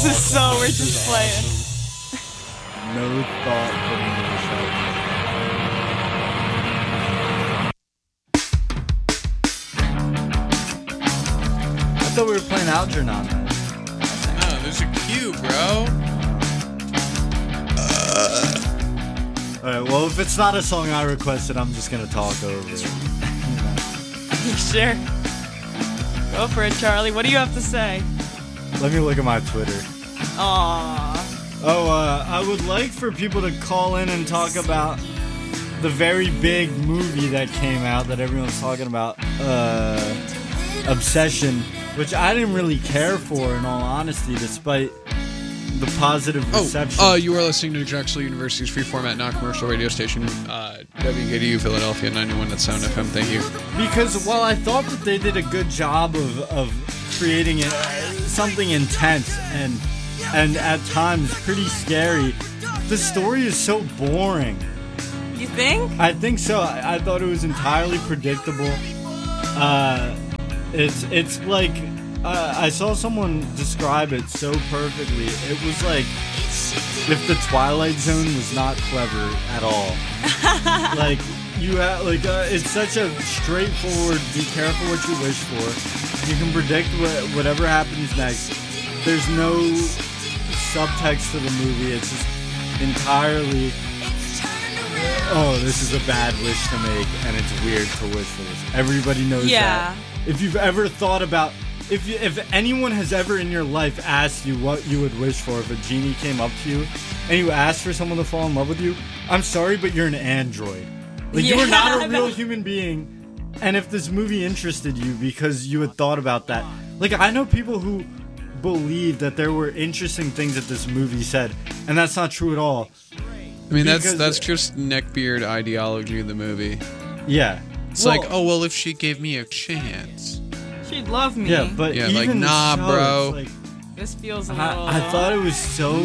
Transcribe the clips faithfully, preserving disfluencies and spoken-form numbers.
This is so we're just playing. No thought put into the show. I thought we were playing Algernon. No, there's a cue, bro. Uh. Alright, well, if it's not a song I requested, I'm just gonna talk over it. Sure. Go for it, Charlie. What do you have to say? Let me look at my Twitter. Aww. Oh, uh, I would like for people to call in and talk about the very big movie that came out that everyone's talking about, uh, Obsession, which I didn't really care for, in all honesty, despite the positive reception. Oh, uh, you are listening to Drexel University's free format, non-commercial radio station, uh, W K D U Philadelphia, ninety-one point seven F M. Thank you. Because while I thought that they did a good job of, of creating it, uh, something intense and and at times pretty scary, the story is so boring. You think? I think so. I, I thought it was entirely predictable. Uh, it's it's like uh, I saw someone describe it so perfectly. It was like if the Twilight Zone was not clever at all. Like you have, like uh, it's such a straightforward. Be careful what you wish for. You can predict what, whatever happens next. There's no subtext to the movie. It's just entirely, oh, this is a bad wish to make, and it's weird to wish for this. Everybody knows Yeah. that. If you've ever thought about, if you, if anyone has ever in your life asked you what you would wish for if a genie came up to you and you asked for someone to fall in love with you, I'm sorry, but you're an android. Like, you are not a Yeah, real no. human being. And if this movie interested you because you had thought about that, like, I know people who believe that there were interesting things that this movie said, and that's not true at all. I mean, that's Because- that's just neckbeard ideology of the movie. Yeah. It's Well, like, oh, well, if she gave me a chance. She'd love me. yeah, but Yeah, like, even nah, so, bro. it's like, This feels a little... I, I thought it was so.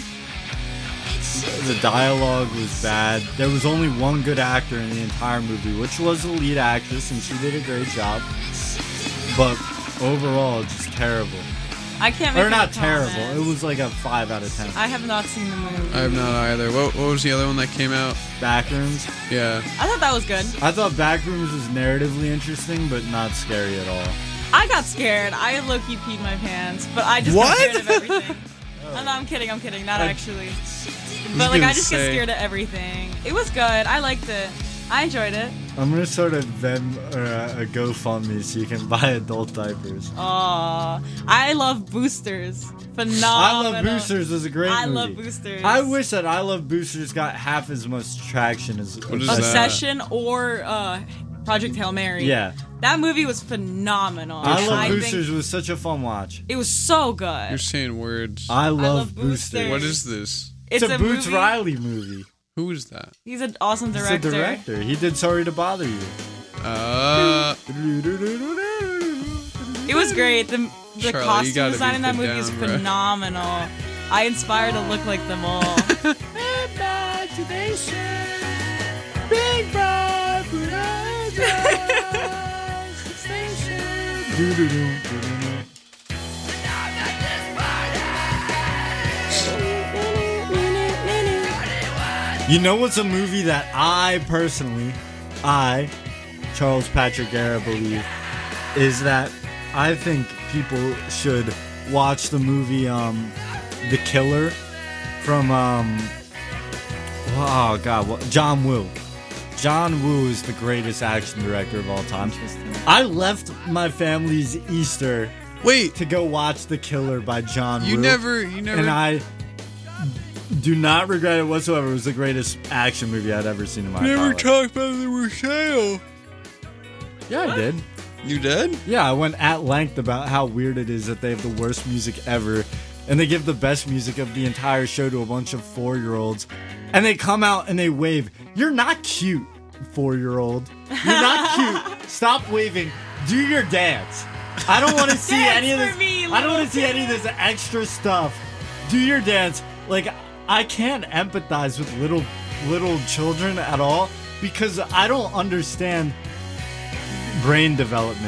The dialogue was bad. There was only one good actor in the entire movie, which was the lead actress, and she did a great job. But overall, just terrible. I can't make Or not any terrible. comments. It was like a five out of ten. I have not seen the movie. I have not either. What, what was the other one that came out? Backrooms. Yeah. I thought that was good. I thought Backrooms was narratively interesting, but not scary at all. I got scared. I low-key peed my pants, but I just What? got scared of everything. Oh, no, I'm kidding. I'm kidding. Not I- actually. But like, gonna I just say. get scared of everything. It was good. I liked it. I enjoyed it. I'm gonna start a Venmo or a, a GoFundMe so you can buy adult diapers. Aw, I love Boosters. I Phenomenal. Love Boosters was a great I movie. love Boosters. I wish that I Love Boosters got half as much traction as What is that? Obsession or uh, Project Hail Mary. Yeah. That movie was phenomenal. I Love think Boosters was such a fun watch. It was so good. You're saying words. I love, love Boosters. Boosters. What is this? It's, a, Boots movie. Riley movie. Who is that? He's an awesome He's director. a director. He did Sorry to Bother You. Uh, It was great. The, the Charlie, you costume gotta design be in that put movie is down, bro. phenomenal. I aspire to look like them all. You know what's a movie that I personally, I, Charles Patrick Guerra, believe is that I think people should watch the movie um, The Killer from um, oh god, what, John Woo. John Woo is the greatest action director of all time. I left my family's Easter wait, to go watch The Killer by John you Woo. never, you never. And I do not regret it whatsoever. It was the greatest action movie I'd ever seen in my never life. talked about the Rochelle. Yeah, I did. You did? Yeah, I went at length about how weird it is that they have the worst music ever, and they give the best music of the entire show to a bunch of four-year-olds, and they come out and they wave. You're not cute, four-year-old. You're not cute. Stop waving. Do your dance. I don't want to see Dance any of for this. me, I don't want to little see any of this extra stuff. Do your dance. Like, I can't empathize with little little children at all because I don't understand brain development.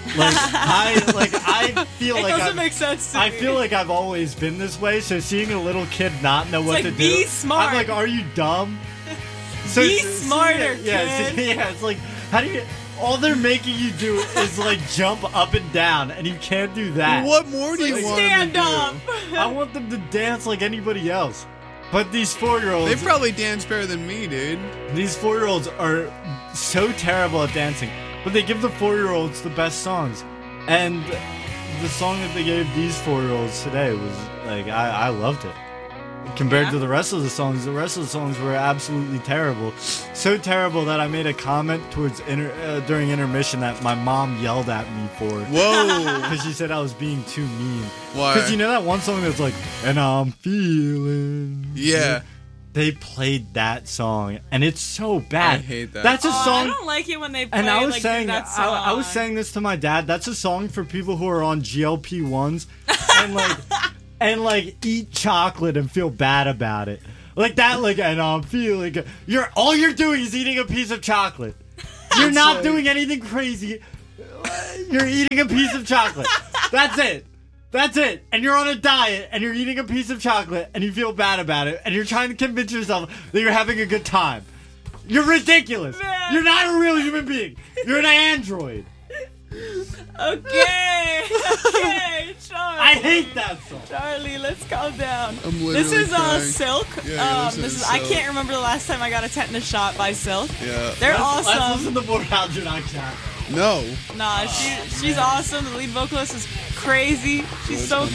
Like I like I feel It like doesn't I've- make sense to I me. feel like I've always been this way. So seeing a little kid not know what like, to do, be smart. I'm like, are you dumb? So, Be so- smarter, yeah, kid. so- yeah. It's like, how do you? All they're making you do is like jump up and down, and you can't do that. What more do you Like, want them stand to do? up. I want them to dance like anybody else. But these four-year-olds, They probably dance better than me, dude. these four-year-olds are so terrible at dancing. But they give the four-year-olds the best songs, and the song that they gave these four-year-olds today was like I, I loved it. Compared Yeah. to the rest of the songs, the rest of the songs were absolutely terrible. So terrible that I made a comment towards inter, uh, during intermission that my mom yelled at me for. Whoa. Because she said I was being too mean. Why? Because you know that one song that's like, and I'm feeling. Yeah. They played that song, and it's so bad. I hate that. That's a Oh, I song. don't like it when they play And I was like, saying, do that I, song. I was saying this to my dad. That's a song for people who are on G L P ones and like, and like eat chocolate and feel bad about it, like that. Like, and I'm feeling good. You're all you're doing is eating a piece of chocolate. You're not like- doing anything crazy. You're eating a piece of chocolate. That's it. That's it. And you're on a diet and you're eating a piece of chocolate and you feel bad about it and you're trying to convince yourself that you're having a good time. You're ridiculous. Man. You're not a real human being. You're an android. Okay, okay, Charlie. I hate that song. Charlie, let's calm down. I'm literally This is uh, crying. Silk. Yeah, yeah, um, this this is is. I Silk. can't remember the last time I got a tetanus shot by Silk. Yeah. They're Let's, awesome. let's listen to more Algernon Cat. No. Nah, she she's awesome. The lead vocalist is crazy. She's so